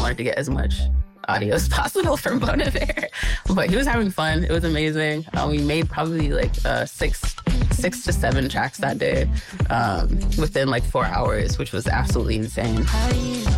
wanted to get as much audio as possible from Bon Iver. But he was having fun. It was amazing. We made probably like 6 to 7 tracks that day within like 4 hours, which was absolutely insane.